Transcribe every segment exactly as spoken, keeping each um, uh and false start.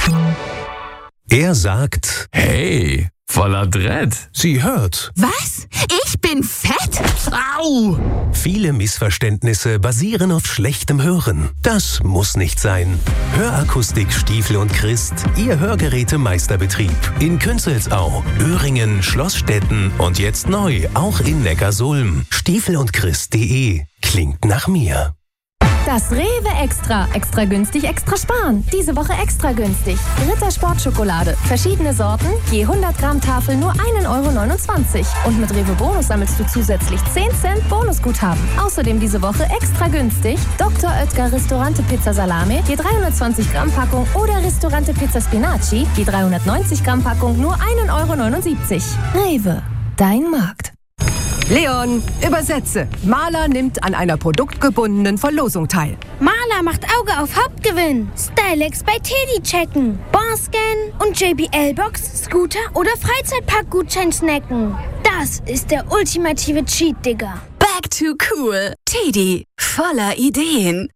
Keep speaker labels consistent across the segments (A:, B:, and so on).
A: Er sagt,
B: hey, voller Dread.
A: Sie hört.
C: Was? Ich bin fett? Au!
A: Viele Missverständnisse basieren auf schlechtem Hören. Das muss nicht sein. Hörakustik Stiefel und Christ, Ihr Hörgerätemeisterbetrieb. In Künzelsau, Öhringen, Schlossstetten und jetzt neu auch in Neckarsulm. Stiefel und Christ punkt de. Klingt nach mir.
D: Das Rewe Extra. Extra günstig, extra sparen. Diese Woche extra günstig. Ritter Sportschokolade. Verschiedene Sorten, je hundert Gramm Tafel nur ein Euro neunundzwanzig. Und mit Rewe Bonus sammelst du zusätzlich zehn Cent Bonusguthaben. Außerdem diese Woche extra günstig Doktor Oetker Ristorante Pizza Salame, je dreihundertzwanzig Gramm Packung oder Ristorante Pizza Spinaci, je dreihundertneunzig Gramm Packung nur ein Euro neunundsiebzig. Rewe, dein Markt.
E: Leon, übersetze. Maler nimmt an einer produktgebundenen Verlosung teil.
F: Maler macht Auge auf Hauptgewinn. Stylex bei Teddy checken. Barscan und J B L-Box, Scooter oder Freizeitparkgutschein snacken. Das ist der ultimative Cheat, Digga.
C: Back to cool. Teddy, voller Ideen.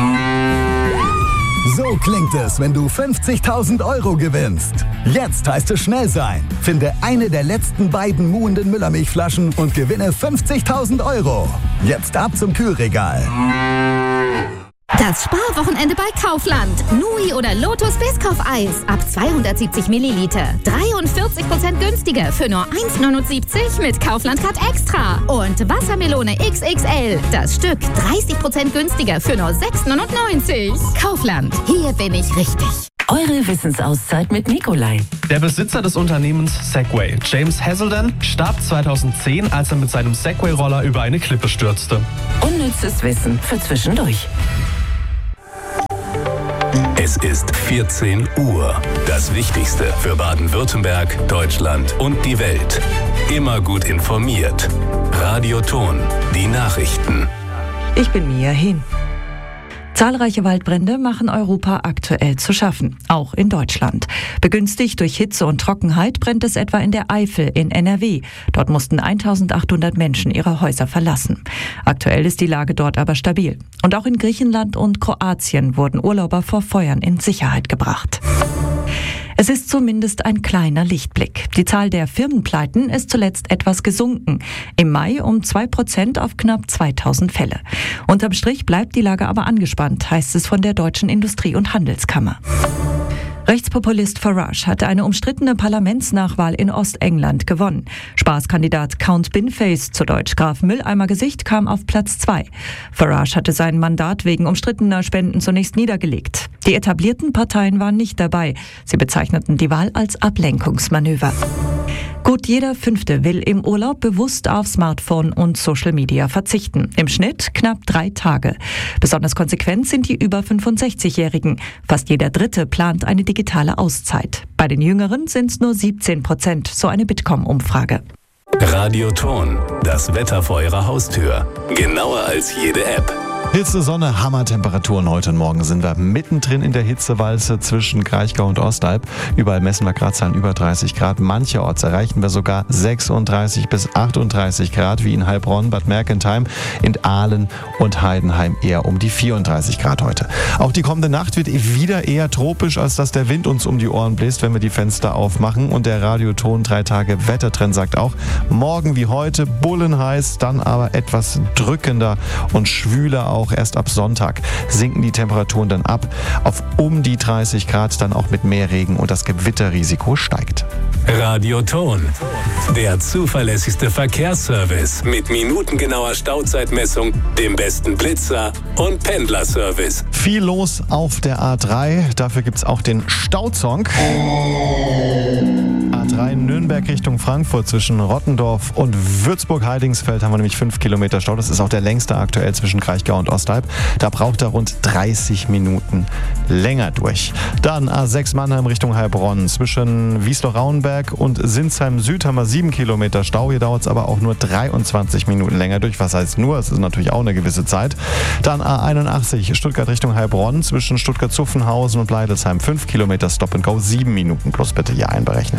G: So klingt es, wenn du fünfzigtausend Euro gewinnst. Jetzt heißt es schnell sein. Finde eine der letzten beiden muhenden Müllermilchflaschen und gewinne fünfzigtausend Euro. Jetzt ab zum Kühlregal.
H: Das Sparwochenende bei Kaufland. Nui oder Lotus Biscoff-Eis ab zweihundertsiebzig Milliliter. dreiundvierzig Prozent günstiger für nur eins neunundsiebzig mit Kaufland Card Extra. Und Wassermelone X X L. Das Stück dreißig Prozent günstiger für nur sechs neunundneunzig. Kaufland. Hier bin ich richtig.
I: Eure Wissensauszeit mit Nikolai.
J: Der Besitzer des Unternehmens Segway, James Hazelden, starb zweitausendzehn, als er mit seinem Segway-Roller über eine Klippe stürzte.
I: Unnützes Wissen für zwischendurch.
A: Es ist vierzehn Uhr. Das Wichtigste für Baden-Württemberg, Deutschland und die Welt. Immer gut informiert. Radio Ton, die Nachrichten.
K: Ich bin Mia Hin. Zahlreiche Waldbrände machen Europa aktuell zu schaffen, auch in Deutschland. Begünstigt durch Hitze und Trockenheit brennt es etwa in der Eifel in N R W. Dort mussten eintausendachthundert Menschen ihre Häuser verlassen. Aktuell ist die Lage dort aber stabil. Und auch in Griechenland und Kroatien wurden Urlauber vor Feuern in Sicherheit gebracht. Es ist zumindest ein kleiner Lichtblick. Die Zahl der Firmenpleiten ist zuletzt etwas gesunken. Im Mai um zwei Prozent auf knapp zweitausend Fälle. Unterm Strich bleibt die Lage aber angespannt, heißt es von der Deutschen Industrie- und Handelskammer. Rechtspopulist Farage hatte eine umstrittene Parlamentsnachwahl in Ostengland gewonnen. Spaßkandidat Count Binface, zu Deutsch Graf Mülleimer-Gesicht, kam auf Platz zwei. Farage hatte sein Mandat wegen umstrittener Spenden zunächst niedergelegt. Die etablierten Parteien waren nicht dabei. Sie bezeichneten die Wahl als Ablenkungsmanöver. Gut jeder Fünfte will im Urlaub bewusst auf Smartphone und Social Media verzichten. Im Schnitt knapp drei Tage. Besonders konsequent sind die über fünfundsechzigjährigen. Fast jeder Dritte plant eine digitale Auszeit. Bei den Jüngeren sind es nur siebzehn Prozent, so eine Bitkom-Umfrage.
A: Radio Ton, das Wetter vor Ihrer Haustür. Genauer als jede App.
L: Hitze, Sonne, Hammertemperaturen heute und morgen sind wir mittendrin in der Hitzewalze zwischen Kraichgau und Ostalb. Überall messen wir Gradzahlen über dreißig Grad. Mancherorts erreichen wir sogar sechsunddreißig bis achtunddreißig Grad, wie in Heilbronn, Bad Mergentheim, in Aalen und Heidenheim eher um die vierunddreißig Grad heute. Auch die kommende Nacht wird wieder eher tropisch, als dass der Wind uns um die Ohren bläst, wenn wir die Fenster aufmachen. Und der Radioton drei Tage Wettertrend sagt auch, morgen wie heute bullenheiß, dann aber etwas drückender und schwüler auch. Auch erst ab Sonntag sinken die Temperaturen dann ab auf um die dreißig Grad, dann auch mit mehr Regen und das Gewitterrisiko steigt.
A: Radio Ton, der zuverlässigste Verkehrsservice mit minutengenauer Stauzeitmessung, dem besten Blitzer und Pendlerservice.
L: Viel los auf der A drei, dafür gibt es auch den Stausong. A drei Nürnberg Richtung Frankfurt zwischen Rottendorf und Würzburg-Heidingsfeld haben wir nämlich fünf Kilometer Stau. Das ist auch der längste aktuell zwischen Kraichgau und Ostalb. Da braucht er rund dreißig Minuten länger durch. Dann A sechs Mannheim Richtung Heilbronn. Zwischen Wiesloch-Rauenberg und Sinsheim Süd haben wir sieben Kilometer Stau. Hier dauert es aber auch nur dreiundzwanzig Minuten länger durch. Was heißt nur? Es ist natürlich auch eine gewisse Zeit. Dann A einundachtzig Stuttgart Richtung Heilbronn. Zwischen Stuttgart-Zuffenhausen und Bleidelsheim fünf Kilometer Stop and Go. sieben Minuten plus bitte hier einberechnen.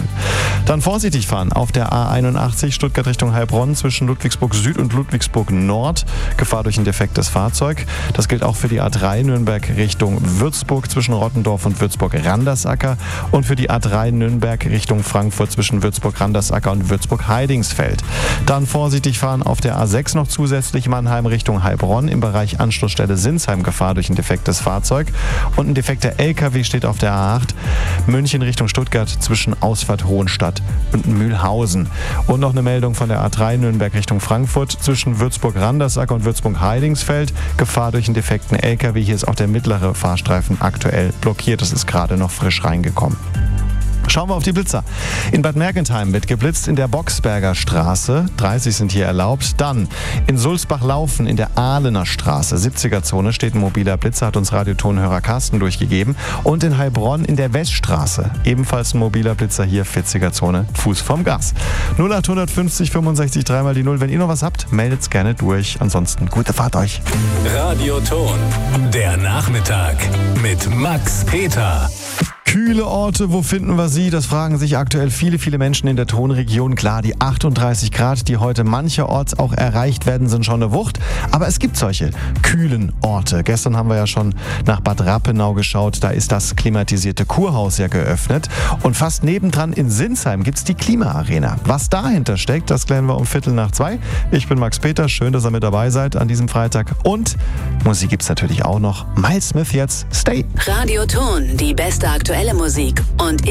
L: Dann vorsichtig fahren auf der A einundachtzig Stuttgart Richtung Heilbronn zwischen Ludwigsburg Süd und Ludwigsburg Nord. Gefahr durch ein defektes Fahrzeug. Das gilt auch für die A drei Nürnberg Richtung Würzburg zwischen Rottendorf und Würzburg-Randersacker und für die A drei Nürnberg Richtung Frankfurt zwischen Würzburg-Randersacker und Würzburg-Heidingsfeld. Dann vorsichtig fahren auf der A sechs noch zusätzlich Mannheim Richtung Heilbronn im Bereich Anschlussstelle Sinsheim. Gefahr durch ein defektes Fahrzeug. Und ein defekter L K W steht auf der A acht München Richtung Stuttgart zwischen Ausfahrt Hohenstadt und Mühlhausen. Und noch eine Meldung von der A drei Nürnberg Richtung Frankfurt zwischen Würzburg-Randersacker und Würzburg-Heidingsfeld. Gefahr durch einen defekten L K W. Hier ist auch der mittlere Fahrstreifen aktuell blockiert. Das ist gerade noch frisch reingekommen. Schauen wir auf die Blitzer. In Bad Mergentheim wird geblitzt in der Boxberger Straße. dreißig sind hier erlaubt. Dann in Sulzbach-Laufen in der Ahlener Straße, siebziger-Zone, steht ein mobiler Blitzer, hat uns Radiotonhörer Carsten durchgegeben. Und in Heilbronn in der Weststraße, ebenfalls ein mobiler Blitzer hier, vierziger-Zone, Fuß vom Gas. null acht fünfzig fünfundsechzig dreimal die null. Wenn ihr noch was habt, meldet's gerne durch. Ansonsten gute Fahrt euch.
A: Radioton, der Nachmittag mit Max Peter.
L: Kühle Orte, wo finden wir sie? Das fragen sich aktuell viele, viele Menschen in der Tonregion. Klar, die achtunddreißig Grad, die heute mancherorts auch erreicht werden, sind schon eine Wucht. Aber es gibt solche kühlen Orte. Gestern haben wir ja schon nach Bad Rappenau geschaut. Da ist das klimatisierte Kurhaus ja geöffnet. Und fast nebendran in Sinsheim gibt's die Klimaarena. Was dahinter steckt, das klären wir um Viertel nach zwei. Ich bin Max Peter. Schön, dass ihr mit dabei seid an diesem Freitag. Und Musik gibt's natürlich auch noch. Miles Smith jetzt. Stay.
C: Radioton, die beste aktuelle Musik und